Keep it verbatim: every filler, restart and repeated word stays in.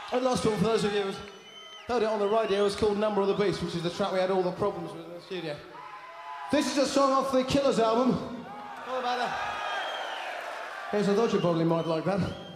And last one, for those of you who heard it on the radio, is called Number of the Beast, which is the track we had all the problems with in the studio. This is a song off the Killers album. All about that. Here's a Dodger Bodley might like that.